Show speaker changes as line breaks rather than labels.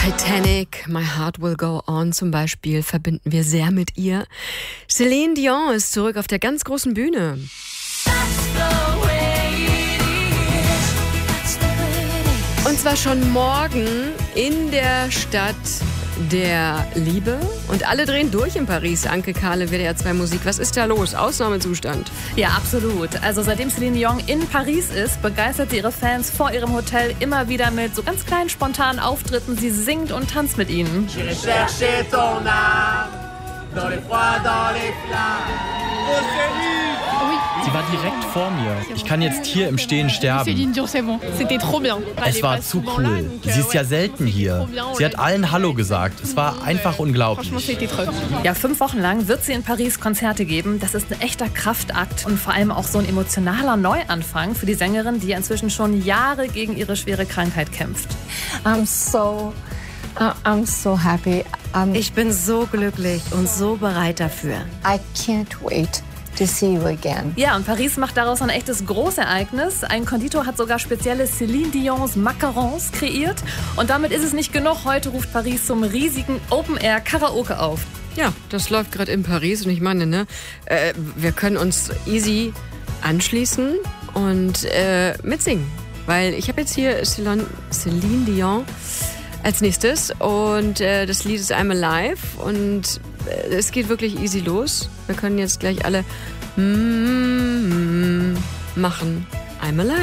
Titanic, My Heart Will Go On zum Beispiel, verbinden wir sehr mit ihr. Celine Dion ist zurück auf der ganz großen Bühne. Und zwar schon morgen in der Stadt der Liebe. Und alle drehen durch in Paris. Anke Kahle, WDR 2 Musik. Was ist da los? Ausnahmezustand.
Ja, absolut. Also seitdem Celine Dion in Paris ist, begeistert sie ihre Fans vor ihrem Hotel immer wieder mit so ganz kleinen, spontanen Auftritten. Sie singt und tanzt mit ihnen.
Sie war direkt vor mir. Ich kann jetzt hier im Stehen sterben. Es war zu cool. Sie ist ja selten hier. Sie hat allen Hallo gesagt. Es war einfach unglaublich.
Ja, 5 Wochen lang wird sie in Paris Konzerte geben. Das ist ein echter Kraftakt und vor allem auch so ein emotionaler Neuanfang für die Sängerin, die inzwischen schon Jahre gegen ihre schwere Krankheit kämpft.
I'm so happy.
Ich bin so glücklich und so bereit dafür.
I can't wait to see you again.
Ja, und Paris macht daraus ein echtes Großereignis. Ein Konditor hat sogar spezielle Celine Dions Macarons kreiert. Und damit ist es nicht genug. Heute ruft Paris zum riesigen Open-Air-Karaoke auf.
Ja, das läuft gerade in Paris. Und ich meine, wir können uns easy anschließen und mitsingen. Weil ich habe jetzt hier Celine Dion als nächstes und das Lied ist I'm Alive und es geht wirklich easy los. Wir können jetzt gleich alle machen I'm Alive.